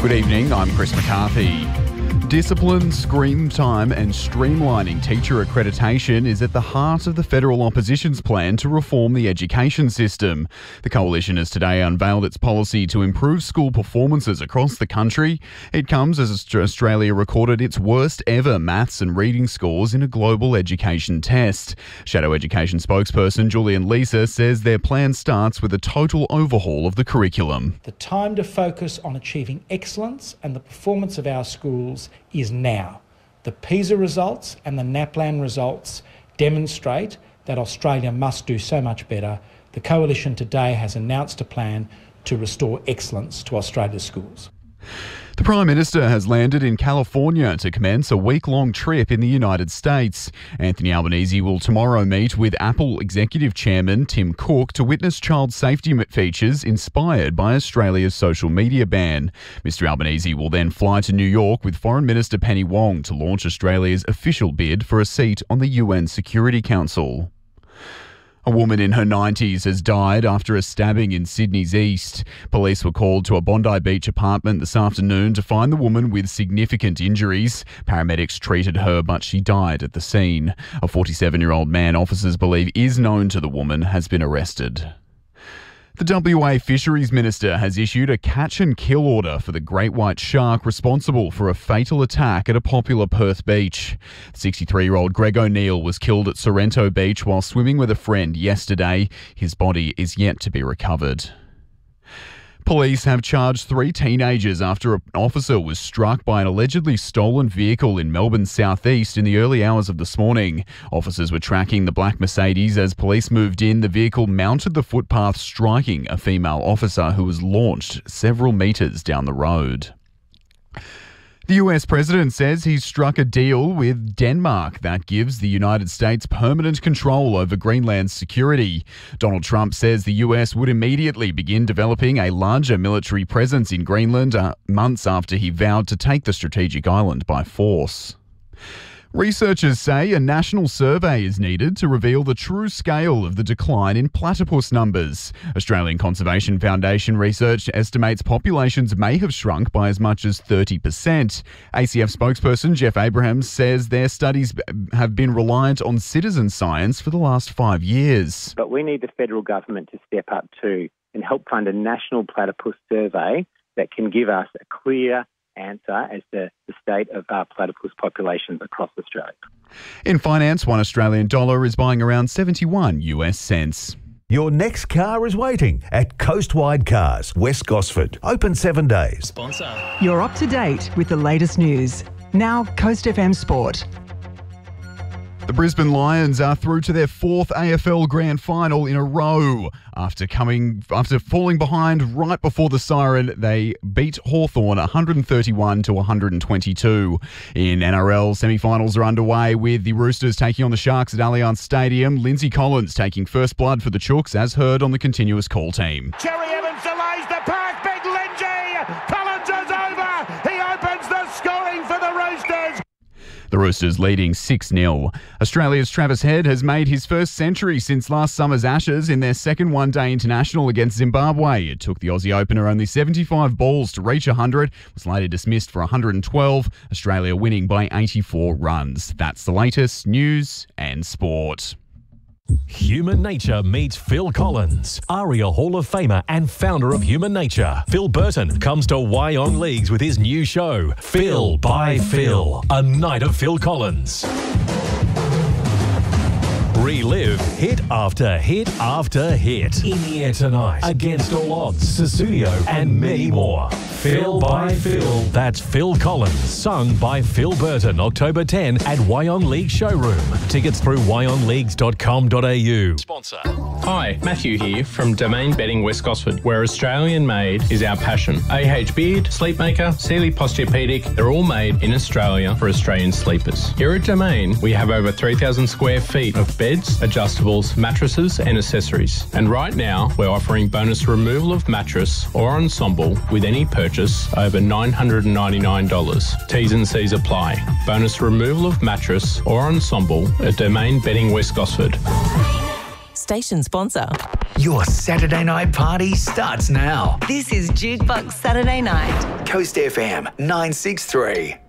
Good evening, I'm Chris McCarthy. Discipline, screen time and streamlining teacher accreditation is at the heart of the federal opposition's plan to reform the education system. The coalition has today unveiled its policy to improve school performances across the country. It comes as Australia recorded its worst ever maths and reading scores in a global education test. Shadow Education spokesperson Julian Lisa says their plan starts with a total overhaul of the curriculum. The time to focus on achieving excellence and the performance of our schools is now. The PISA results and the NAPLAN results demonstrate that Australia must do so much better. The Coalition today has announced a plan to restore excellence to Australia's schools. The Prime Minister has landed in California to commence a week-long trip in the United States. Anthony Albanese will tomorrow meet with Apple Executive Chairman Tim Cook to witness child safety features inspired by Australia's social media ban. Mr Albanese will then fly to New York with Foreign Minister Penny Wong to launch Australia's official bid for a seat on the UN Security Council. A woman in her 90s has died after a stabbing in Sydney's east. Police were called to a Bondi Beach apartment this afternoon to find the woman with significant injuries. Paramedics treated her, but she died at the scene. A 47-year-old man officers believe is known to the woman has been arrested. The WA Fisheries Minister has issued a catch and kill order for the great white shark responsible for a fatal attack at a popular Perth beach. 63-year-old Greg O'Neill was killed at Sorrento Beach while swimming with a friend yesterday. His body is yet to be recovered. Police have charged 3 teenagers after an officer was struck by an allegedly stolen vehicle in Melbourne's southeast in the early hours of this morning. Officers were tracking the black Mercedes. As police moved in, the vehicle mounted the footpath, striking a female officer who was launched several metres down the road. The US president says he's struck a deal with Denmark that gives the United States permanent control over Greenland's security. Donald Trump says the US would immediately begin developing a larger military presence in Greenland months after he vowed to take the strategic island by force. Researchers say a national survey is needed to reveal the true scale of the decline in platypus numbers. Australian Conservation Foundation research estimates populations may have shrunk by as much as 30%. ACF spokesperson Jeff Abrahams says their studies have been reliant on citizen science for the last 5 years. But we need the federal government to step up too and help fund a national platypus survey that can give us a clear answer as to the state of our platypus populations across Australia. In finance, $1 Australian dollar is buying around 71 US cents. Your next car is waiting at Coastwide Cars, West Gosford. Open 7 days. Sponsor. You're up to date with the latest news. Now, Coast FM Sport. The Brisbane Lions are through to their 4th AFL Grand Final in a row. After falling behind right before the siren, they beat Hawthorn 131 to 122. In NRL, semi-finals are underway with the Roosters taking on the Sharks at Allianz Stadium. Lindsay Collins taking first blood for the Chooks, as heard on the continuous call team. Cherry Evans delays the park. Big Lindsay. Collins is over. He opens the scoring for the Roosters. The Roosters leading 6-0. Australia's Travis Head has made his first century since last summer's Ashes in their second one-day international against Zimbabwe. It took the Aussie opener only 75 balls to reach 100, was later dismissed for 112, Australia winning by 84 runs. That's the latest news and sport. Human Nature meets Phil Collins, ARIA Hall of Famer and founder of Human Nature. Phil Burton comes to Wyong Leagues with his new show, Phil by Phil, a night of Phil Collins. Relive hit after hit after hit. In the air tonight, Against All Odds, Susudio, and many more. Phil by Phil. That's Phil Collins, sung by Phil Burton, October 10 at Wyong League Showroom. Tickets through wyongleagues.com.au. Sponsor. Hi, Matthew here from Domain Bedding West Gosford, where Australian made is our passion. AH Beard, Sleepmaker, Sealy Posturepedic, they're all made in Australia for Australian sleepers. Here at Domain, we have over 3,000 square feet of beds, adjustables, mattresses and accessories. And right now, we're offering bonus removal of mattress or ensemble with any purchase over $999. T's and C's apply. Bonus removal of mattress or ensemble at Domain Bedding West Gosford. station sponsor. Your Saturday night party starts now. This is Jukebox Saturday Night. Coast FM 963.